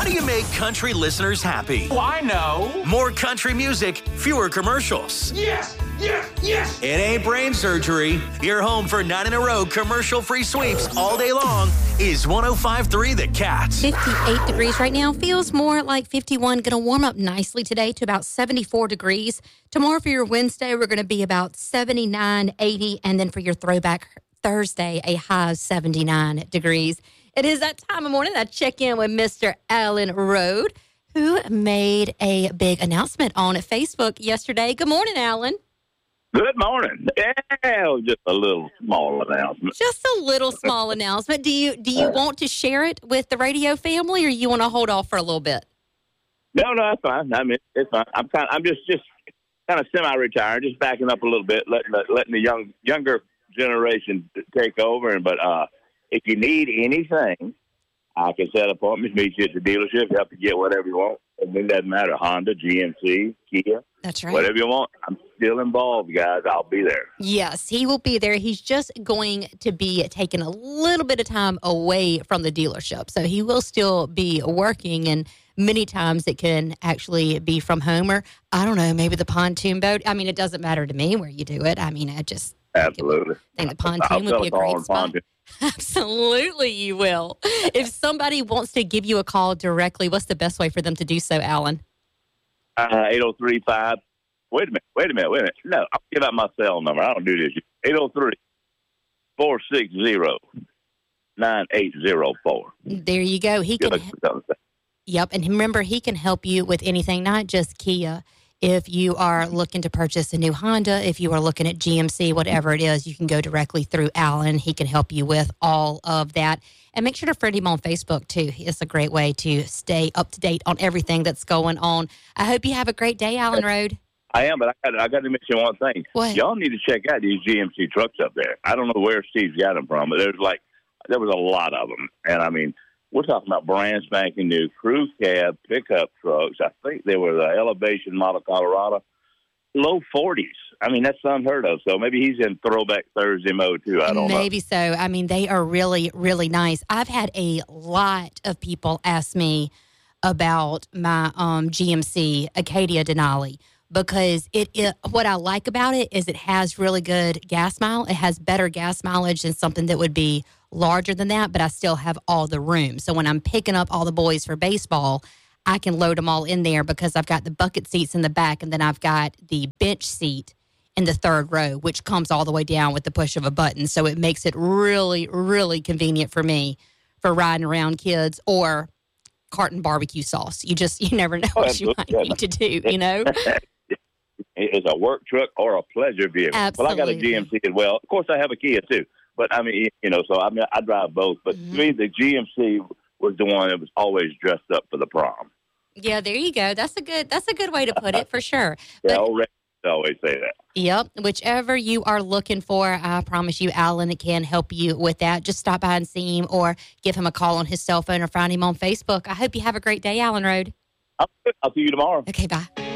do you make country listeners happy? Oh, I know. More country music, fewer commercials. Yes, yes, yes. It ain't brain surgery. Your home for 9 in a row commercial-free sweeps all day long is 105.3 The Cat. 58 degrees right now. Feels more like 51. Going to warm up nicely today to about 74 degrees. Tomorrow for your Wednesday, we're going to be about 79, 80. And then for your throwback Thursday, a high of 79 degrees. It is that time of morning that I check in with Mr. Alan Rode, who made a big announcement on Facebook yesterday. Good morning, Alan. Good morning. Yeah, just a little small announcement. Just a little small announcement. Do you want to share it with the radio family, or you want to hold off for a little bit? No, that's fine. I mean, it's fine. I'm just kind of semi-retired, just backing up a little bit, letting the younger generation take over. But if you need anything, I can set appointments, meet you at the dealership, help you get whatever you want. It doesn't matter, Honda, GMC, Kia. That's right. Whatever you want. I'm still involved, guys. I'll be there. Yes, he will be there. He's just going to be taking a little bit of time away from the dealership. So he will still be working, and many times it can actually be from home, or, I don't know, maybe the pontoon boat. I mean, it doesn't matter to me where you do it. I mean, I just absolutely think the pontoon would be a great spot. Absolutely, you will. If somebody wants to give you a call directly, what's the best way for them to do so, Alan? 8035. Wait a minute. No, I'll give out my cell number. I don't do this. 803-460-9804. There you go. He can. Yep, and remember, he can help you with anything, not just Kia. If you are looking to purchase a new Honda, if you are looking at GMC, whatever it is, you can go directly through Alan. He can help you with all of that. And make sure to friend him on Facebook, too. It's a great way to stay up to date on everything that's going on. I hope you have a great day, Alan Rode. I am, but I got to mention one thing. What? Y'all need to check out these GMC trucks up there. I don't know where Steve's got them from, but there was a lot of them. And, I mean, we're talking about brand spanking new crew cab pickup trucks. I think they were the Elevation Model Colorado. Low 40s. I mean, that's unheard of. So maybe he's in Throwback Thursday mode, too. I don't know. Maybe so. I mean, they are really, really nice. I've had a lot of people ask me about my GMC Acadia Denali, because what I like about it is it has really good gas mile. It has better gas mileage than something that would be larger than that, but I still have all the room. So when I'm picking up all the boys for baseball, I can load them all in there because I've got the bucket seats in the back, and then I've got the bench seat in the third row, which comes all the way down with the push of a button. So it makes it really, really convenient for me for riding around kids or carton barbecue sauce. You never know what you might need to do, you know? It's a work truck or a pleasure vehicle. Absolutely. Well, I got a GMC as well. Of course, I have a Kia, too. But, I mean, so I drive both. But to me, the GMC was the one that was always dressed up for the prom. Yeah, there you go. That's a good way to put it, for sure. Yeah, I always say that. Yep. Whichever you are looking for, I promise you, Alan can help you with that. Just stop by and see him, or give him a call on his cell phone, or find him on Facebook. I hope you have a great day, Alan Rode. I'll see you tomorrow. Okay, bye.